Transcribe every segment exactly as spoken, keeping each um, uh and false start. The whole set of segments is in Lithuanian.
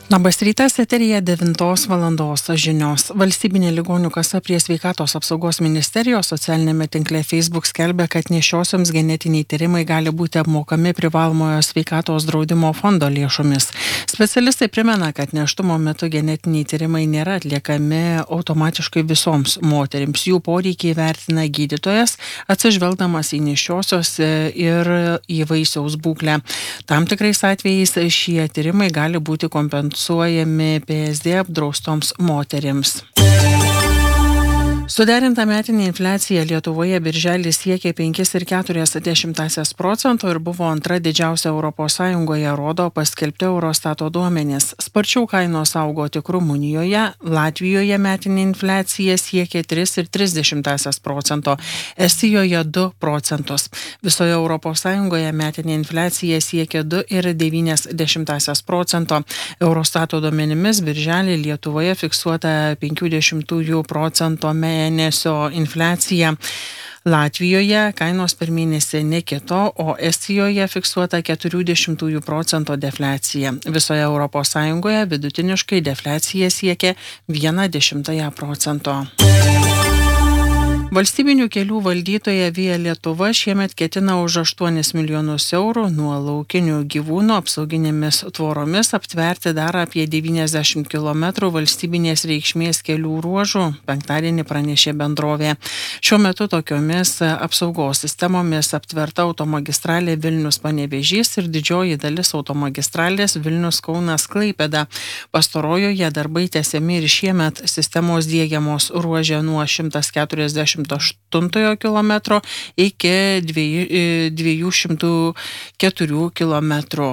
Labas rytas, eteryje devintos valandos žinios. Valstybinė ligonių kasa prie Sveikatos apsaugos ministerijos socialinėme tinkle Facebook skelbia, kad nėščiosioms genetiniai tyrimai gali būti apmokami privalomojo sveikatos draudimo fondo lėšomis. Specialistai primena, kad nėštumo metu genetiniai tyrimai nėra atliekami automatiškai visoms moterims. Jų poreikiai vertina gydytojas, atsižvelgdamas į nėščiosios ir į vaisiaus būklę. Tam tikrais atvejais šie tyrimai gali būti kompensuojami P S D apdraustoms moterims. Suderinta metinė infliacija Lietuvoje birželį siekė penki ir keturias dešimtąsias procento ir buvo antra didžiausia Europos Sąjungoje, rodo paskelbti Eurostato duomenys. Sparčiau kainos augo tik Rumunijoje, Latvijoje metinė infliacija siekė tris ir tris dešimtąsias procento, Estijoje du procentus. Visoje Europos Sąjungoje metinė infliacija siekė du ir devynias dešimtąsias procento. Eurostato duomenimis birželį Lietuvoje fiksuota penkių dešimtųjų procento mėnesio infliacija. Latvijoje kainos per mėnesį nekito, o Estijoje fiksuota keturių dešimtųjų procento defliacija. Visoje Europos Sąjungoje vidutiniškai defliacija siekia vieną dešimtąją procento. Valstybinių kelių valdytoja Via Lietuva šiemet ketina už aštuonis milijonus eurų nuo laukinių gyvūnų apsauginėmis tvoromis aptverti dar apie devyniasdešimt kilometrų valstybinės reikšmės kelių ruožų, penktadienį pranešė bendrovė. Šiuo metu tokiomis apsaugos sistemomis aptverta automagistralė Vilnius-Panevėžys ir didžioji dalis automagistralės Vilnius-Kaunas-Klaipėda. Pastarojoje darbai tęsiami ir šiemet sistemos diegiamos ruože nuo šimtas keturiasdešimt aštuntojo kilometro iki dviejų šimtų keturių kilometrų.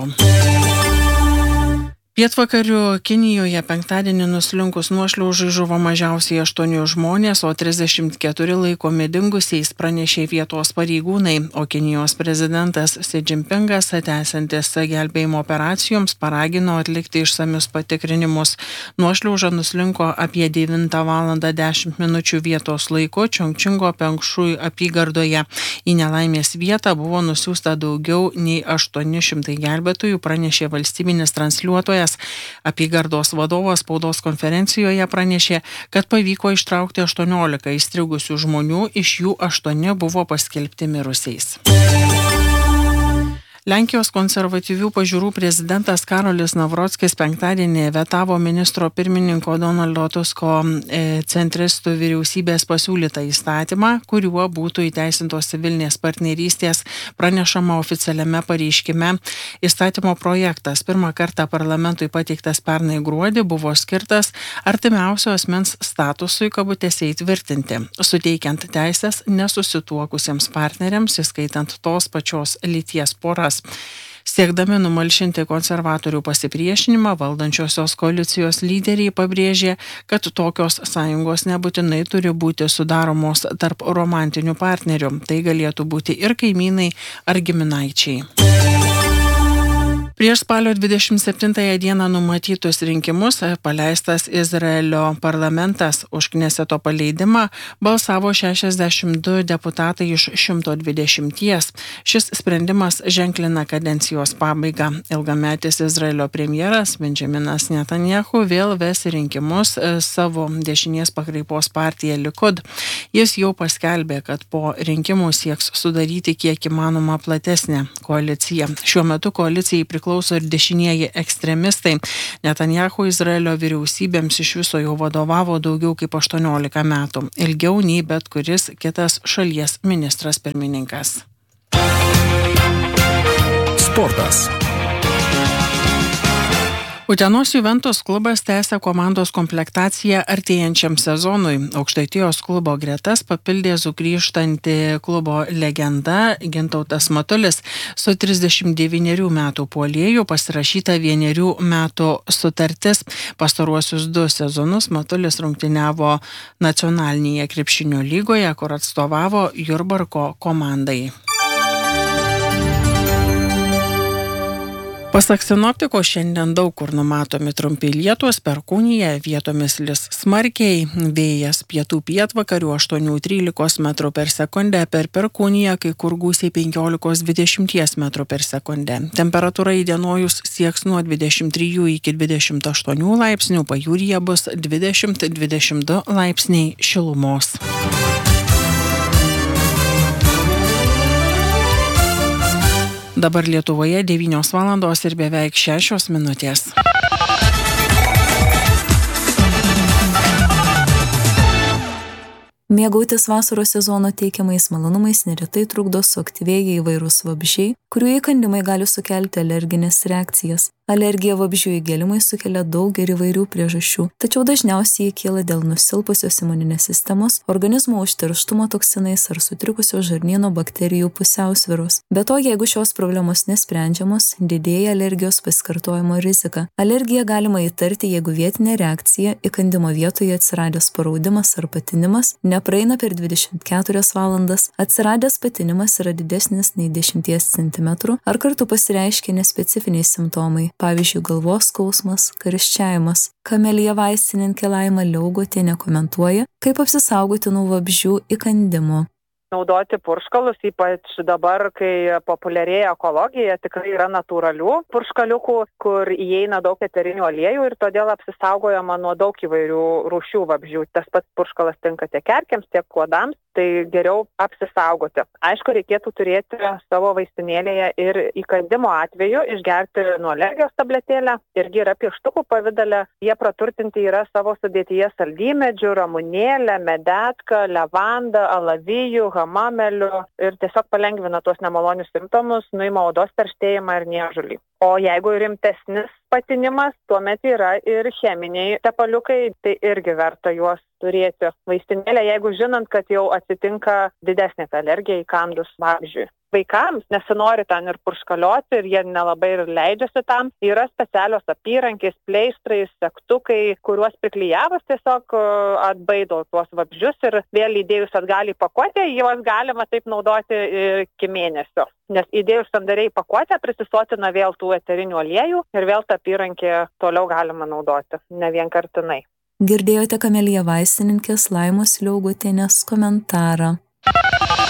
Pietvakarių Kinijoje penktadienį nuslinkus nuošliaužai žuvo mažiausiai aštuoni žmonės, o trisdešimt keturi laikomi dingusiais, pranešė vietos pareigūnai, o Kinijos prezidentas Xi Jinpingas, tęsiantis gelbėjimo operacijoms, paragino atlikti išsamius patikrinimus. Nuošliauža nuslinko apie devintą valandą dešimt minučių vietos laiku Čongčingo Pengšui apygardoje. Į nelaimės vietą buvo nusiųsta daugiau nei aštuoni šimtai gelbėtojų, pranešė valstybinis transliuotojas. Apygardos vadovas spaudos konferencijoje pranešė, kad pavyko ištraukti aštuoniolika įstrigusių žmonių, iš jų aštuoni buvo paskelbti mirusiais. Lenkijos konservatyvių pažiūrų prezidentas Karolis Navrockis penktadienį vetavo ministro pirmininko Donaldo Tusko centristų vyriausybės pasiūlytą įstatymą, kuriuo būtų įteisintos civilinės partnerystės, pranešama oficialiame pareiškime. Įstatymo projektas pirmą kartą parlamentui pateiktas pernai gruodį buvo skirtas artimiausio asmens statusui kabutėse įtvirtinti, suteikiant teisės nesusituokusiems partneriams, įskaitant tos pačios lyties poras. Siekdami numalšinti konservatorių pasipriešinimą, valdančiosios koalicijos lyderiai pabrėžė, kad tokios sąjungos nebūtinai turi būti sudaromos tarp romantinių partnerių. Tai galėtų būti ir kaimynai ar giminaičiai. Prieš spalio dvidešimt septintąją dieną numatytus rinkimus paleistas Izraelio parlamentas. Už Kneseto paleidimą balsavo šešiasdešimt du deputatai iš šimto dvidešimties. Šis sprendimas ženklina kadencijos pabaigą. Ilgametis Izraelio premjeras Benjaminas Netanyahu vėl ves rinkimus savo dešinės pakraipos partiją Likud. Jis jau paskelbė, kad po rinkimų sieks sudaryti kiek įmanoma platesnę koaliciją. Šiuo metu koalicijai priklauso priklauso ir dešinieji ekstremistai. Netanyahu Izraelio vyriausybėms iš viso jau vadovavo daugiau kaip aštuoniolika metų, ilgiau nei bet kuris kitas šalies ministras pirmininkas. Sportas. Utenos Juventus klubas tęsia komandos komplektaciją artėjančiam sezonui. Aukštaitijos klubo gretas papildė sugrįžtanti klubo legenda Gintautas Matulis. Su trisdešimt devynerių metų puolėju pasirašyta vienerių metų sutartis. Pastaruosius du sezonus Matulis rungtyniavo nacionalinėje krepšinio lygoje, kur atstovavo Jurbarko komandai. Pasak sinoptiko, šiandien daug kur numatomi trumpi lietūs, perkūnija, vietomis lis smarkiai, vėjas pietų pietvakarių aštuoni trylika metrų per sekundę, per perkūniją kai kur gūsiai penkiolika dvidešimt metrų per sekundę. Temperatūra įdienojus sieks nuo dvidešimt trijų iki dvidešimt aštuonių laipsnių, pajūryje bus dvidešimt dvidešimt du laipsniai šilumos. Dabar Lietuvoje devynios valandos ir beveik šešios minutės. Mėgautis vasaros sezono teikiamais malonumais neretai trukdo suaktyvėję įvairūs vabzdžiai, kurių įkandimai gali sukelti alerginės reakcijas. Alergija vabzdžių įgėlimai sukelia daug ir įvairių priežasčių, tačiau dažniausiai jie kyla dėl nusilpusios imuninės sistemos, organizmo užterštumo toksinais ar sutrikusios žarnyno bakterijų pusiausvyros. Be to, jeigu šios problemos nesprendžiamos, didėja alergijos pasikartojimo rizika. Alergiją galima įtarti, jeigu vietinė reakcija, įkandimo vietoje atsiradęs paraudimas ar patinimas, nepraeina per dvidešimt keturias valandas, atsiradęs patinimas yra didesnis nei dešimties centimetrų, ar kartu pasireiškia nespecifiniai simptomai. Pavyzdžiui, galvos skausmas, karščiavimas. Kamelija vaistininkė Laima Liaugotienė komentuoja, kaip apsisaugoti nuo vabzdžių įkandimų. Naudoti purškalus, ypač dabar, kai populiarėja ekologija, tikrai yra natūralių purškaliukų, kur įeina daug eterinių aliejų ir todėl apsisaugojama nuo daug įvairių rūšių vabzdžių. Tas pats purškalas tinka tiek erkėms, tiek uodams, tai geriau apsisaugoti. Aišku, reikėtų turėti savo vaistinėlėje ir įkandimo atveju išgerti nuo alergijos tabletėlę, irgi yra pieštukų pavidale. Jie praturtinti yra savo sudėtyje saldymedžių, ramunėlę, medetką, levandą, alavijų, hamamelių ir tiesiog palengvina tuos nemalonius simptomus, nuima odos perštėjimą ir niežulį. O jeigu rimtesnis patinimas, tuomet yra ir cheminiai tepaliukai, tai irgi verta juos turėti vaistinėlę, jeigu žinant, kad jau atsitinka didesnė alergija įkandus vabzdžiui. Vaikams nesinori ten ir purškalioti ir jie nelabai ir leidžiasi tam. Yra specialios apyrankės, pleistrai, segtukai, kuriuos priklijavus tiesiog atbaido tuos vabzdžius ir vėl įdėjus atgal į pakuotę, juos galima taip naudoti iki mėnesio. Nes įdėjus sandariai į pakuotę prisisotina vėl tų eterinių aliejų ir vėl tą apyrankę toliau galima naudoti, ne vienkartinai. Girdėjote Kamelija vaistininkės Laimos Liaugotienės komentarą.